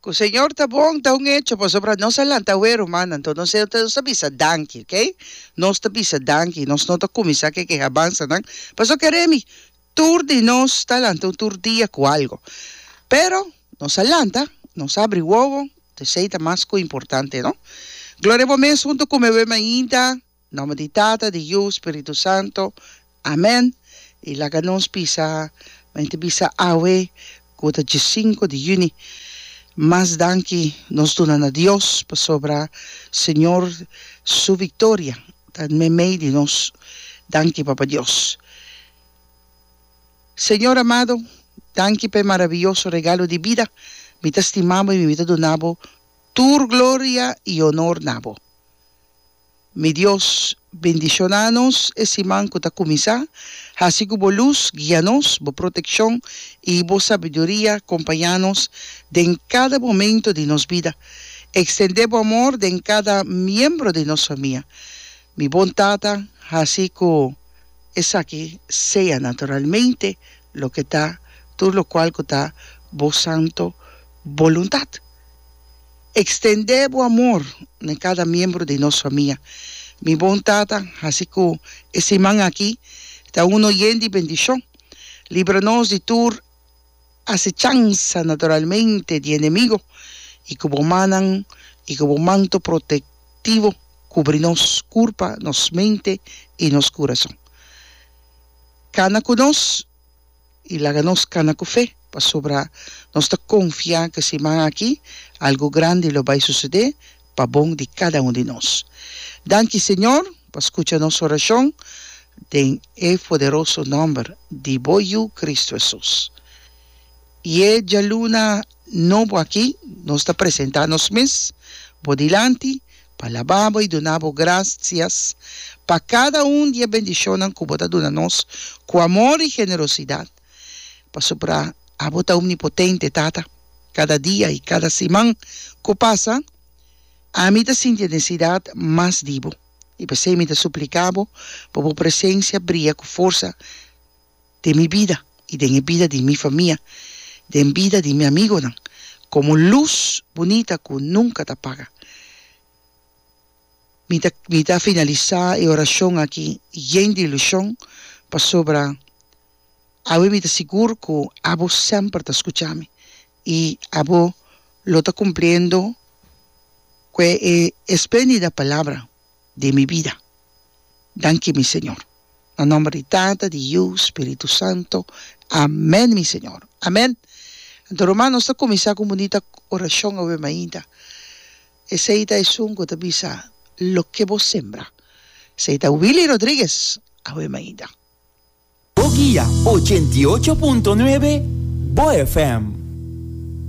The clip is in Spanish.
O Senhor tá bom, tá um hecho, para sobra nós lá tá o mano, então nós bisa danki, ok? Nós tá bisa danki, nós não tá comisa que avança, não? Paso queremos tour de nós talanta, tour dia com algo. Pero nos alanta, nos abre o ovo, te seita mais co importante, não? Glória a Deus junto com meu ainda, nome de Tata, de Deus, Espírito Santo. Amém. E lá que nós pisa, mente bisa awe, cota de 5 de junho. Mas danke nos donan a Dios para sobra, Señor, su victoria. Me meio de nos. Danke, Papa Dios. Señor amado, danke por maravilloso regalo de vida. Mi te estimamos y mi vida donabo, tu gloria y honor nabo. Mi Dios, bendicionanos, ese manco ta comisa, así como luz, guíanos, bo protección y bo sabiduría, acompañanos de en cada momento de nos vida. Extendemos amor de en cada miembro de nuestra familia. Mi voluntad, así como es aquí, sea naturalmente lo que está, todo lo cual está, bo santo voluntad. Extendemos amor en cada miembro de nuestra familia. Mi voluntad, así como ese man aquí, está uno lleno de bendición. Líbranos de tu acechanza naturalmente de enemigo y como manan y como manto protectivo, cubrinos culpa, nos mente y nos corazón. Cana con nos y la ganos cana con fe. Para sobra nuestra confianza que si man aquí, algo grande lo va a suceder para bon de cada uno de nosotros. Danke, Señor, para escuchar nuestra oración en el poderoso nombre de Boyu Cristo Jesús. Y ella luna nuevo aquí, nos está presentando mes, por delante, para alabamos y donamos gracias para cada un día bendición que vos donamos con amor y generosidad. Para sobra a bota omnipotente, Tata, cada día y cada semana que pasa, a mí te siente necesidad más vivo. Y pues me te suplicaba por tu presencia brilla con fuerza de mi vida y de la vida de mi familia, de la vida de mi amigo, ¿no? Como luz bonita que nunca te apaga. Me te finalizar la oración aquí, llena de ilusión, para sobra. A mí me te seguro que a vos siempre te escuchame y a vos lo está cumpliendo que es espléndida palabra de mi vida. Danke, mi Señor. En nombre de Tata, de Dios, Espíritu Santo. Amén, mi Señor. Amén. Entonces, hermanos, está comenzando con bonita oración a ainda. Esa es un que te avisa lo que vos sembra. Esa Willy Rodríguez a ainda. Guía 88.9 Bo FM.